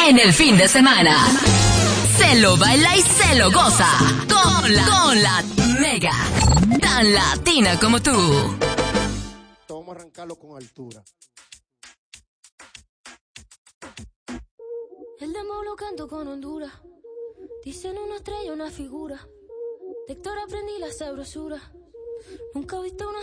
en el fin de semana. Se lo baila y se lo goza con la Mega, tan latina como tú. Vamos a arrancarlo con altura. El demo lo canto con Honduras. Dicen una estrella, una figura. De Héctor aprendí la sabrosura. Nunca he visto una